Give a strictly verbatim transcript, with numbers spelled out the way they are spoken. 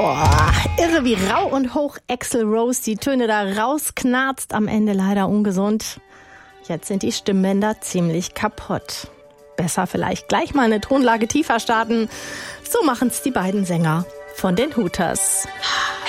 Boah, irre wie rau und hoch Axl Rose die Töne da rausknarzt, am Ende leider ungesund. Jetzt sind die Stimmbänder ziemlich kaputt. Besser vielleicht gleich mal eine Tonlage tiefer starten. So machen's die beiden Sänger von den Hooters.